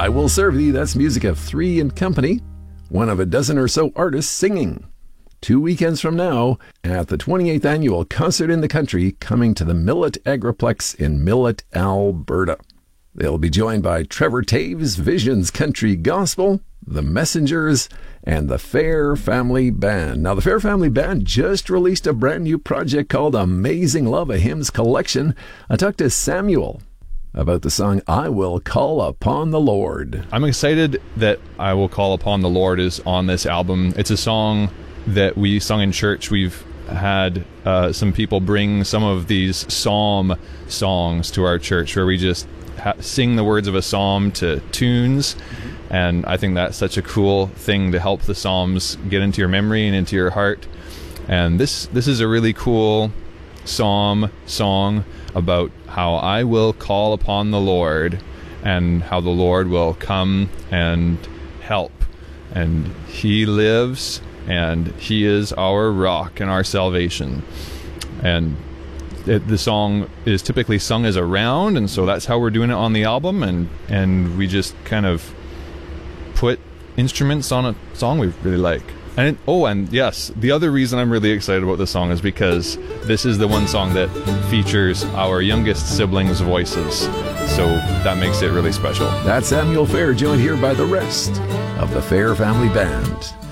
I Will Serve Thee, that's music of Three and Company, one of a dozen or so artists singing. 2 weekends from now, at the 28th Annual Concert in the Country, coming to the Millet Agriplex in Millet, Alberta. They'll be joined by Trevor Taves, Visions Country Gospel, The Messengers, and the Fair Family Band. Now, the Fair Family Band just released a brand new project called Amazing Love, a Hymns Collection. I talked to Samuel about the song I Will Call Upon the Lord. I'm excited that I Will Call Upon the Lord is on this album. It's a song that we sung in church. We've had some people bring some of these psalm songs to our church where we just sing the words of a psalm to tunes, and I think that's such a cool thing to help the psalms get into your memory and into your heart. And this is a really cool psalm song about how I will call upon the Lord and how the Lord will come and help, and He lives and He is our rock and our salvation. And the song is typically sung as a round, and so that's how we're doing it on the album, and we just kind of put instruments on a song we really like. And yes, the other reason I'm really excited about this song is because this is the one song that features our youngest siblings' voices, so that makes it really special. That's Samuel Fair, joined here by the rest of the Fair Family Band.